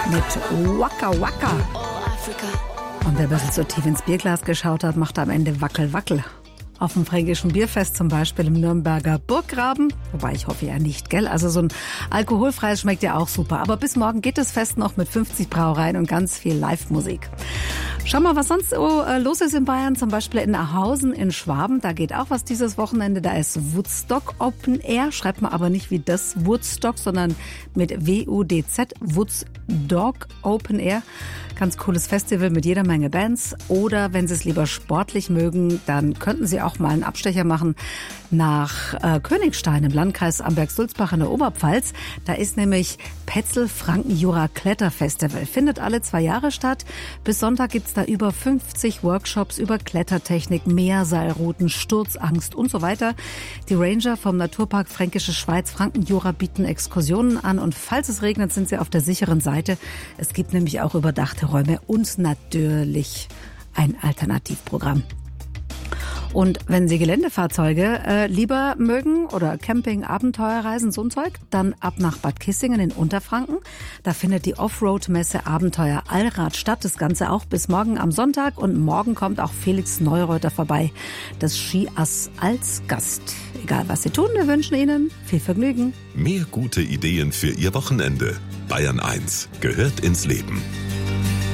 mit Waka Waka. Und wer ein bisschen so tief ins Bierglas geschaut hat, macht am Ende Wackel Wackel. Auf dem Fränkischen Bierfest zum Beispiel im Nürnberger Burggraben. Wobei ich hoffe ja nicht, gell? Also so ein alkoholfreies schmeckt ja auch super. Aber bis morgen geht das Fest noch mit 50 Brauereien und ganz viel Live-Musik. Schau mal, was sonst so los ist in Bayern. Zum Beispiel in Ahausen in Schwaben. Da geht auch was dieses Wochenende. Da ist Woodstock Open Air. Schreibt man aber nicht wie das Woodstock, sondern mit W-U-D-Z. Woodstock Open Air. Ganz cooles Festival mit jeder Menge Bands. Oder wenn Sie es lieber sportlich mögen, dann könnten Sie auch mal einen Abstecher machen nach Königstein im Landkreis Amberg-Sulzbach in der Oberpfalz. Da ist nämlich Petzl-Franken-Jura-Kletterfestival. Findet alle 2 Jahre statt. Bis Sonntag gibt's da über 50 Workshops über Klettertechnik, Meerseilrouten, Sturzangst und so weiter. Die Ranger vom Naturpark Fränkische Schweiz Franken-Jura bieten Exkursionen an. Und falls es regnet, sind sie auf der sicheren Seite. Es gibt nämlich auch überdachte Räume und natürlich ein Alternativprogramm. Und wenn Sie Geländefahrzeuge lieber mögen oder Camping, Abenteuerreisen, so ein Zeug, dann ab nach Bad Kissingen in Unterfranken. Da findet die Offroad-Messe Abenteuer Allrad statt. Das Ganze auch bis morgen am Sonntag. Und morgen kommt auch Felix Neureuter vorbei, das Skiass als Gast. Egal was Sie tun, wir wünschen Ihnen viel Vergnügen. Mehr gute Ideen für Ihr Wochenende. Bayern 1 gehört ins Leben.